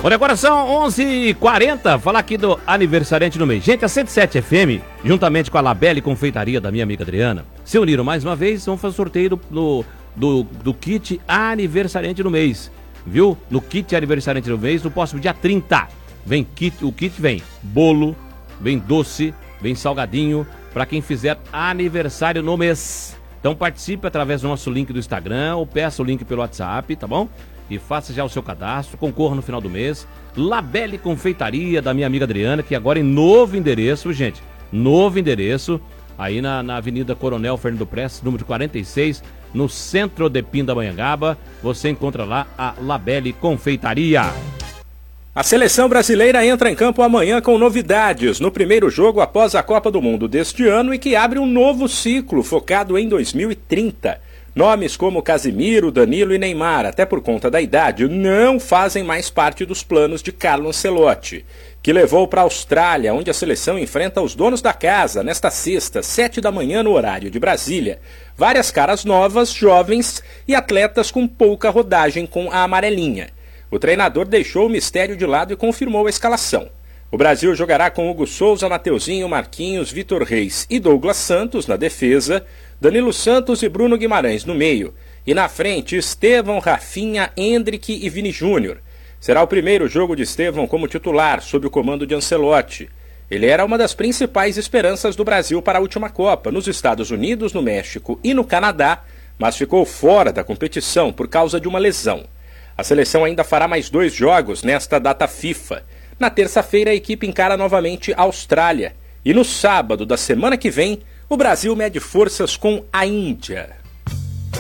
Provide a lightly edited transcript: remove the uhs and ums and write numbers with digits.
Olha, agora são 11h40, falar aqui do aniversariante do mês. Gente, a 107 FM, juntamente com a Labelle Confeitaria da minha amiga Adriana, se uniram mais uma vez, vamos fazer sorteio do kit aniversariante do mês, viu? No kit aniversariante do mês, no próximo dia 30. O kit vem bolo, vem doce, vem salgadinho, para quem fizer aniversário no mês. Então participe através do nosso link do Instagram ou peça o link pelo WhatsApp, tá bom? E faça já o seu cadastro, concorra no final do mês. Labelle Confeitaria da minha amiga Adriana, que agora em novo endereço, gente. Novo endereço, aí na Avenida Coronel Fernando Prestes, número 46, no centro de Pindamonhangaba. Você encontra lá a Labelle Confeitaria. A seleção brasileira entra em campo amanhã com novidades no primeiro jogo após a Copa do Mundo deste ano e que abre um novo ciclo focado em 2030. Nomes como Casimiro, Danilo e Neymar, até por conta da idade, não fazem mais parte dos planos de Carlo Ancelotti, que levou para a Austrália, onde a seleção enfrenta os donos da casa nesta sexta, 7 da manhã no horário de Brasília. Várias caras novas, jovens e atletas com pouca rodagem com a amarelinha. O treinador deixou o mistério de lado e confirmou a escalação. O Brasil jogará com Hugo Souza, Mateuzinho, Marquinhos, Vitor Reis e Douglas Santos na defesa, Danilo Santos e Bruno Guimarães no meio, e na frente Estevão, Rafinha, Endrick e Vini Júnior. Será o primeiro jogo de Estevão como titular, sob o comando de Ancelotti. Ele era uma das principais esperanças do Brasil para a última Copa, nos Estados Unidos, no México e no Canadá, mas ficou fora da competição por causa de uma lesão. A seleção ainda fará mais 2 jogos nesta data FIFA. Na terça-feira, a equipe encara novamente a Austrália. E no sábado da semana que vem, o Brasil mede forças com a Índia.